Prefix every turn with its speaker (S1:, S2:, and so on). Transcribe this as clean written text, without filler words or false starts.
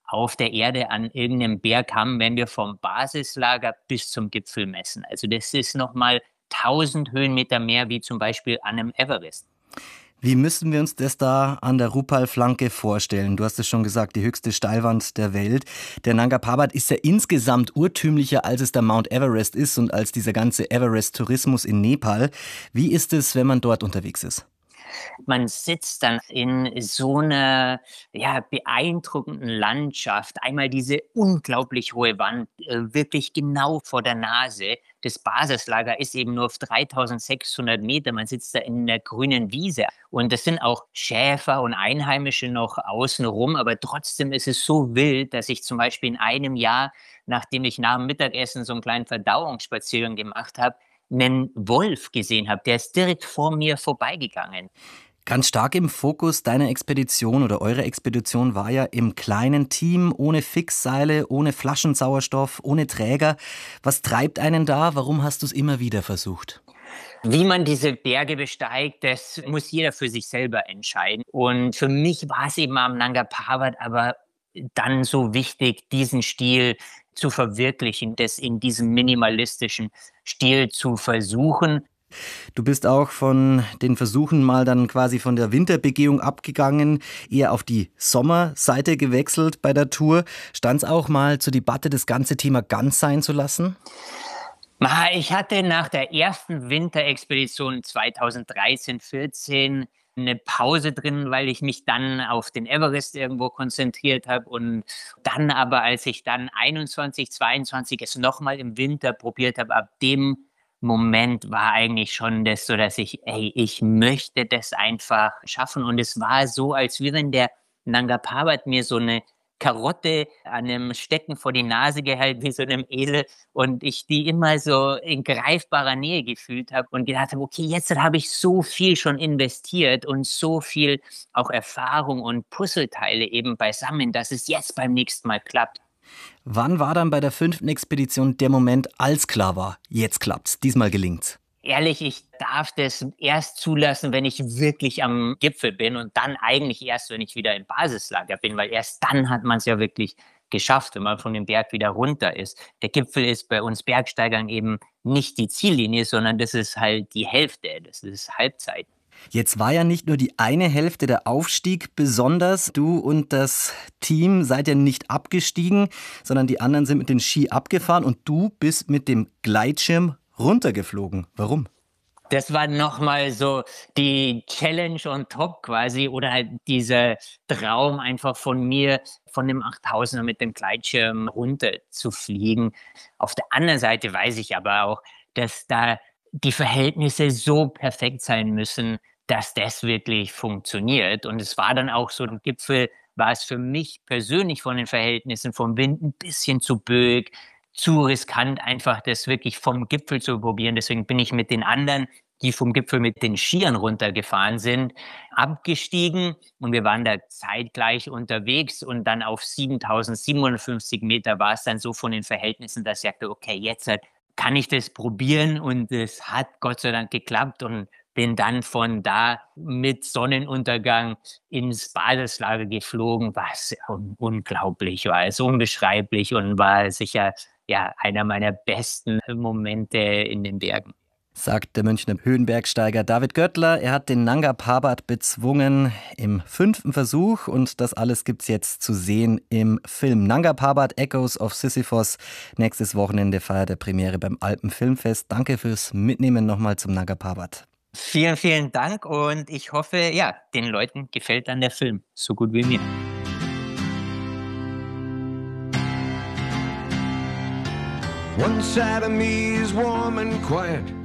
S1: auf der Erde an irgendeinem Berg haben, wenn wir vom Basislager bis zum Gipfel messen. Also das ist nochmal 1000 Höhenmeter mehr wie zum Beispiel an einem Everest.
S2: Wie müssen wir uns das da an der Rupal-Flanke vorstellen? Du hast es schon gesagt, die höchste Steilwand der Welt. Der Nanga Parbat ist ja insgesamt urtümlicher, als es der Mount Everest ist und als dieser ganze Everest-Tourismus in Nepal. Wie ist es, wenn man dort unterwegs ist?
S1: Man sitzt dann in so einer beeindruckenden Landschaft. Einmal diese unglaublich hohe Wand, wirklich genau vor der Nase. Das Basislager ist eben nur auf 3600 Meter. Man sitzt da in der grünen Wiese. Und es sind auch Schäfer und Einheimische noch außenrum. Aber trotzdem ist es so wild, dass ich zum Beispiel in einem Jahr, nachdem ich nach dem Mittagessen so einen kleinen Verdauungsspaziergang gemacht habe, einen Wolf gesehen habe. Der ist direkt vor mir vorbeigegangen.
S2: Ganz stark im Fokus deiner Expedition oder eurer Expedition war ja im kleinen Team, ohne Fixseile, ohne Flaschensauerstoff, ohne Träger. Was treibt einen da? Warum hast du es immer wieder versucht?
S1: Wie man diese Berge besteigt, das muss jeder für sich selber entscheiden. Und für mich war es eben am Nanga Parbat aber dann so wichtig, diesen Stil zu verwirklichen, das in diesem minimalistischen Stil zu versuchen.
S2: Du bist auch von den Versuchen mal dann quasi von der Winterbegehung abgegangen, eher auf die Sommerseite gewechselt bei der Tour. Stand es auch mal zur Debatte, das ganze Thema ganz sein zu lassen?
S1: Ich hatte nach der ersten Winterexpedition 2013/14 eine Pause drin, weil ich mich dann auf den Everest irgendwo konzentriert habe. Und dann aber, als ich dann 21, 22 es nochmal im Winter probiert habe, ab dem Moment war eigentlich schon das so, dass ich möchte das einfach schaffen. Und es war so, als wie wenn der Nanga Parbat mir so eine Karotte an einem Stecken vor die Nase gehalten, wie so einem Esel, und ich die immer so in greifbarer Nähe gefühlt habe und gedacht habe, okay, jetzt habe ich so viel schon investiert und so viel auch Erfahrung und Puzzleteile eben beisammen, dass es jetzt beim nächsten Mal klappt.
S2: Wann war dann bei der 5. Expedition der Moment, als klar war, jetzt klappt's, diesmal gelingt's?
S1: Ehrlich, ich darf das erst zulassen, wenn ich wirklich am Gipfel bin, und dann eigentlich erst, wenn ich wieder im Basislager bin, weil erst dann hat man es ja wirklich geschafft, wenn man von dem Berg wieder runter ist. Der Gipfel ist bei uns Bergsteigern eben nicht die Ziellinie, sondern das ist halt die Hälfte, das ist Halbzeit.
S2: Jetzt war ja nicht nur die eine Hälfte der Aufstieg besonders. Du und das Team seid ja nicht abgestiegen, sondern die anderen sind mit den Ski abgefahren und du bist mit dem Gleitschirm runtergeflogen. Warum?
S1: Das war nochmal so die Challenge on top quasi, oder halt dieser Traum einfach von mir, von dem 8000er mit dem Gleitschirm runter zu fliegen. Auf der anderen Seite weiß ich aber auch, dass da die Verhältnisse so perfekt sein müssen, dass das wirklich funktioniert. Und es war dann auch so, im Gipfel war es für mich persönlich von den Verhältnissen vom Wind ein bisschen zu böig, zu riskant, einfach das wirklich vom Gipfel zu probieren. Deswegen bin ich mit den anderen, die vom Gipfel mit den Skiern runtergefahren sind, abgestiegen, und wir waren da zeitgleich unterwegs, und dann auf 7.750 Meter war es dann so von den Verhältnissen, dass ich dachte, okay, jetzt kann ich das probieren, und es hat Gott sei Dank geklappt, und bin dann von da mit Sonnenuntergang ins Basislager geflogen, was unglaublich war, es unbeschreiblich, und war sicher einer meiner besten Momente in den Bergen.
S2: Sagt der Münchner Höhenbergsteiger David Göttler. Er hat den Nanga Parbat bezwungen im 5. Versuch, und das alles gibt's jetzt zu sehen im Film Nanga Parbat Echoes of Sisyphos. Nächstes Wochenende feiert der Premiere beim Alpenfilmfest. Danke fürs Mitnehmen nochmal zum Nanga Parbat.
S1: Vielen, vielen Dank, und ich hoffe, den Leuten gefällt dann der Film so gut wie mir.
S3: One side of me is warm and quiet.